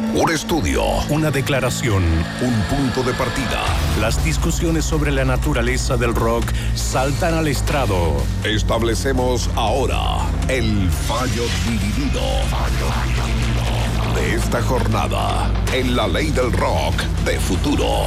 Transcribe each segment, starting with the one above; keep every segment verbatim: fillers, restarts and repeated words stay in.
Un estudio, una declaración, un punto de partida. Las discusiones sobre la naturaleza del rock saltan al estrado. Establecemos ahora el fallo dividido de esta jornada en la ley del rock de futuro.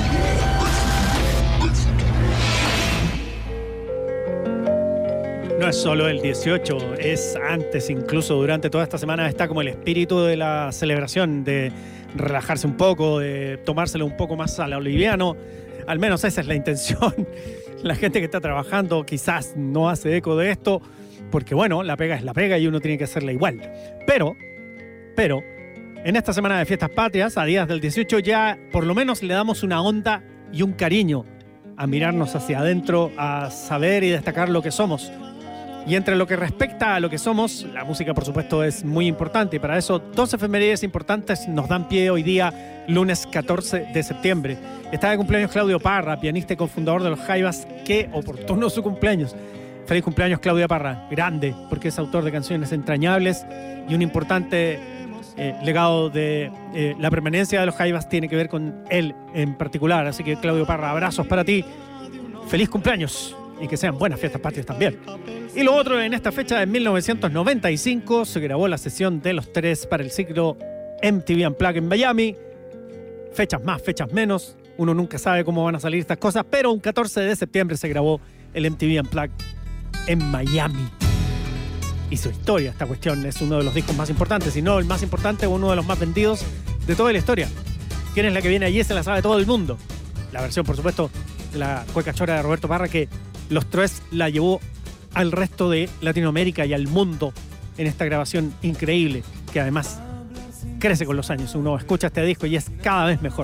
No es solo el dieciocho, es antes, incluso durante toda esta semana está como el espíritu de la celebración, de relajarse un poco, de tomárselo un poco más a lo liviano. Al menos esa es la intención. La gente que está trabajando quizás no hace eco de esto, porque bueno, la pega es la pega y uno tiene que hacerla igual. Pero, pero, en esta semana de fiestas patrias, a días del dieciocho, ya por lo menos le damos una onda y un cariño a mirarnos hacia adentro, a saber y destacar lo que somos. Y entre lo que respecta a lo que somos, la música, por supuesto, es muy importante. Y para eso, dos efemérides importantes nos dan pie hoy día, lunes catorce de septiembre. Está de cumpleaños Claudio Parra, pianista y cofundador de los Jaivas. Qué oportuno su cumpleaños. Feliz cumpleaños, Claudio Parra. Grande, porque es autor de canciones entrañables y un importante eh, legado de eh, la permanencia de los Jaivas tiene que ver con él en particular. Así que, Claudio Parra, abrazos para ti. Feliz cumpleaños. Y que sean buenas fiestas patrias también. Y lo otro, en esta fecha de mil novecientos noventa y cinco se grabó la sesión de los tres para el ciclo M T V Unplugged en Miami. Fechas más, fechas menos. Uno nunca sabe cómo van a salir estas cosas, pero un catorce de septiembre se grabó el M T V Unplugged en Miami. Hizo historia esta cuestión. Es uno de los discos más importantes, si no el más importante, uno de los más vendidos de toda la historia. ¿Quién es la que viene allí? Se la sabe todo el mundo. La versión, por supuesto, de la cueca chora de Roberto Parra, que los tres la llevó al resto de Latinoamérica y al mundo en esta grabación increíble, que además crece con los años. Uno escucha este disco y es cada vez mejor.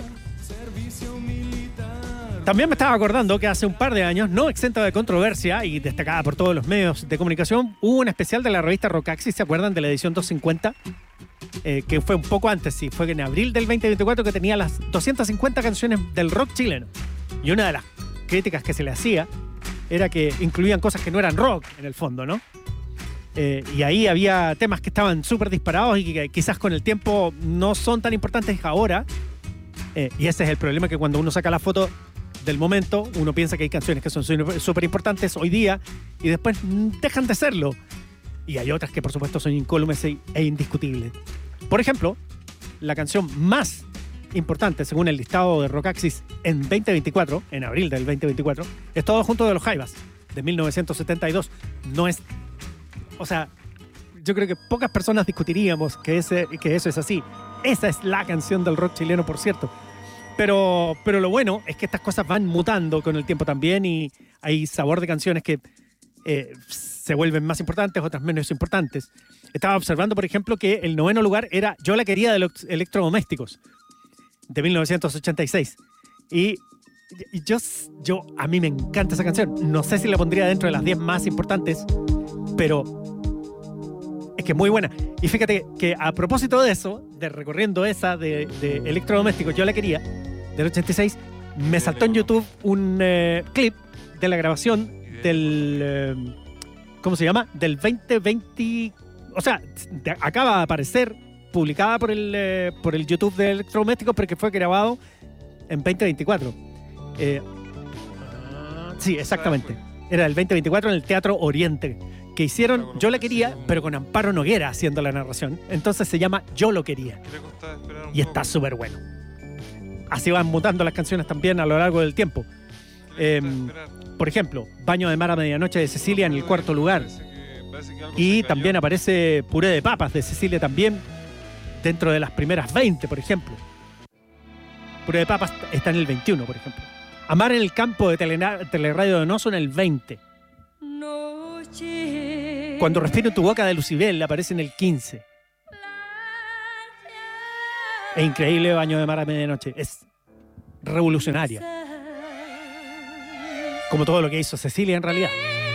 También me estaba acordando que hace un par de años, no exenta de controversia y destacada por todos los medios de comunicación, hubo un especial de la revista Rockaxis, ¿se acuerdan? De la edición doscientos cincuenta, eh, que fue un poco antes, sí, fue en abril del veinte veinticuatro, que tenía las doscientas cincuenta canciones del rock chileno. Y una de las críticas que se le hacía era que incluían cosas que no eran rock, en el fondo, ¿no? Eh, y ahí había temas que estaban súper disparados y que quizás con el tiempo no son tan importantes ahora. Eh, y ese es el problema, que cuando uno saca la foto del momento, uno piensa que hay canciones que son súper importantes hoy día y después dejan de serlo. Y hay otras que, por supuesto, son incólumes e, e indiscutibles. Por ejemplo, la canción más importante, según el listado de Rockaxis en veinte veinticuatro, en abril del veinte veinticuatro, es Todo Junto de los Jaivas, de mil novecientos setenta y dos. No es... O sea, yo creo que pocas personas discutiríamos que, ese, que eso es así. Esa es la canción del rock chileno, por cierto. Pero, pero lo bueno es que estas cosas van mutando con el tiempo también y hay sabor de canciones que eh, se vuelven más importantes, otras menos importantes. Estaba observando, por ejemplo, que el noveno lugar era Yo la quería de los Electrodomésticos, de mil novecientos ochenta y seis. Y, y yo, yo, a mí me encanta esa canción. No sé si la pondría dentro de las diez más importantes, pero es que es muy buena. Y fíjate que a propósito de eso, de recorriendo esa de, de Electrodomésticos, Yo la quería, del ochenta y seis, me saltó en YouTube un eh, clip de la grabación del... Eh, ¿cómo se llama? Del veinte veinte... O sea, de, acaba de aparecer, publicada por el, eh, por el YouTube de Electrodomésticos, pero que fue grabado en veinte veinticuatro. Eh, sí, exactamente. Era el veinte veinticuatro en el Teatro Oriente, que hicieron Yo la quería, pero con Amparo Noguera haciendo la narración. Entonces se llama Yo lo quería. Y está súper bueno. Así van mutando las canciones también a lo largo del tiempo. Eh, por ejemplo, Baño de Mar a Medianoche de Cecilia en el cuarto lugar. Y también aparece Puré de Papas de Cecilia también, dentro de las primeras veinte, por ejemplo. Puré de Papas está en el veintiuno, por ejemplo. Amar en el campo de Telena- Teleradio Donoso en el veinte. Cuando respiro en tu boca de Lucibel aparece en el quince. Es increíble Baño de Mar a Medianoche. Es revolucionaria. Como todo lo que hizo Cecilia en realidad.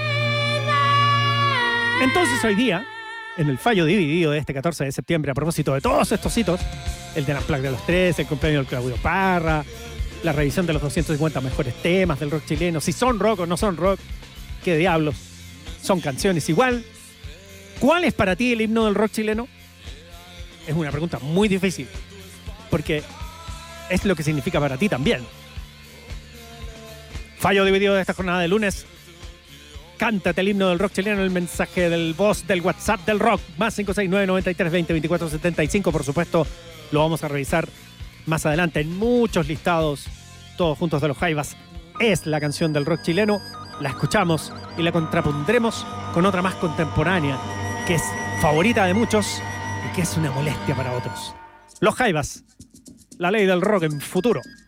Entonces hoy día, en el fallo dividido de este catorce de septiembre, a propósito de todos estos hitos, el de la Unplugged de los tres, el cumpleaños del Claudio Parra, la revisión de los doscientos cincuenta mejores temas del rock chileno, si son rock o no son rock, qué diablos, son canciones igual. ¿Cuál es para ti el himno del rock chileno? Es una pregunta muy difícil. porque es lo que significa para ti también. Fallo dividido de esta jornada de lunes. Cántate el himno del rock chileno, el mensaje del voz del WhatsApp del rock, más cinco seis nueve, noventa y tres, veinte, veinticuatro, setenta y cinco. Por supuesto, lo vamos a revisar más adelante en muchos listados, todos juntos de los Jaivas. Es la canción del rock chileno, la escuchamos y la contrapondremos con otra más contemporánea, que es favorita de muchos y que es una molestia para otros. Los Jaivas, la ley del rock en futuro.